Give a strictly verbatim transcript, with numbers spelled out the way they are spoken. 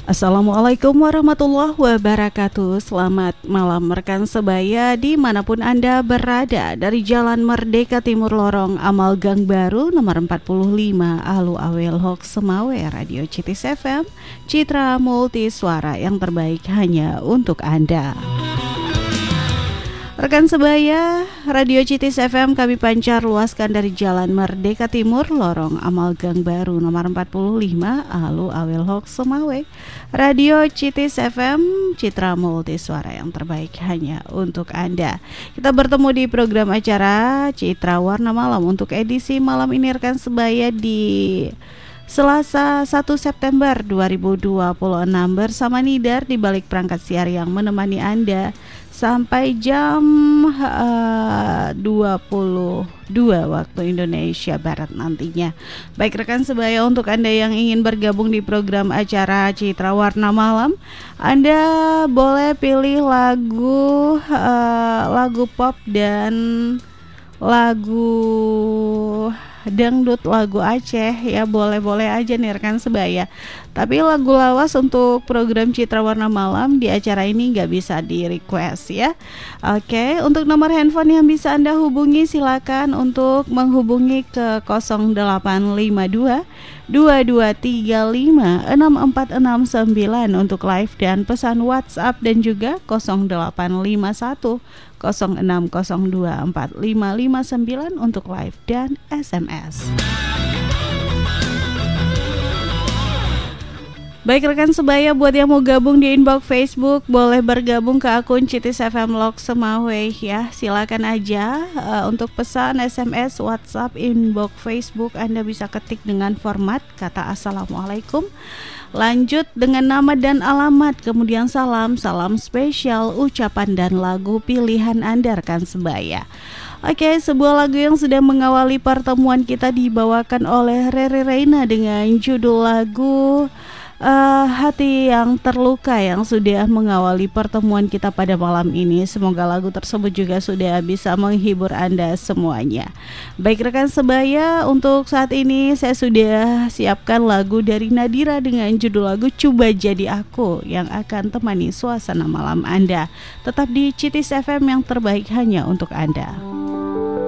Assalamualaikum warahmatullahi wabarakatuh. Selamat malam rekan sebaya dimanapun Anda berada. Dari Jalan Merdeka Timur Lorong Amal Gang Baru nomor empat puluh lima Alu Awel Hok Semawe, Radio Citis F M, Citra Multi Suara yang terbaik hanya untuk Anda. Rekan sebaya, Radio Citis F M kami pancar luaskan dari Jalan Merdeka Timur, Lorong Amal Gang Baru nomor empat puluh lima Alu Awel Hok Semawe. Radio Citis F M, Citra Multi Suara yang terbaik hanya untuk Anda. Kita bertemu di program acara Citra Warna Malam untuk edisi malam ini rekan sebaya di Selasa satu September dua ribu dua puluh enam bersama Nidar di balik perangkat siar yang menemani Anda sampai jam uh, dua puluh dua waktu Indonesia Barat nantinya. Baik rekan sebaya, untuk Anda yang ingin bergabung di program acara Citra Warna Malam, Anda boleh pilih lagu uh, lagu pop dan lagu dangdut, lagu Aceh ya, boleh-boleh aja nih rekan sebaya. Tapi lagu lawas untuk program Citra Warna Malam di acara ini nggak bisa di request ya. Oke, untuk nomor handphone yang bisa Anda hubungi silakan untuk menghubungi ke nol delapan lima dua dua dua tiga lima enam empat enam sembilan untuk live dan pesan WhatsApp, dan juga nol delapan lima satu nol enam nol dua empat lima lima sembilan untuk live dan S M S. Baik rekan sebaya, buat yang mau gabung di inbox Facebook, boleh bergabung ke akun Citis F M Lok Semawe ya. Silakan aja uh, untuk pesan S M S, WhatsApp, inbox Facebook Anda bisa ketik dengan format kata Assalamualaikum, lanjut dengan nama dan alamat, kemudian salam, salam spesial, ucapan dan lagu pilihan Anda rekan sebaya. Oke, sebuah lagu yang sudah mengawali pertemuan kita dibawakan oleh Rere Reina dengan judul lagu uh, Hati Yang Terluka, yang sudah mengawali pertemuan kita pada malam ini. Semoga lagu tersebut juga sudah bisa menghibur Anda semuanya. Baik rekan sebaya, untuk saat ini saya sudah siapkan lagu dari Nadira dengan judul lagu Coba Jadi Aku yang akan temani suasana malam Anda. Tetap di Citis F M yang terbaik hanya untuk Anda.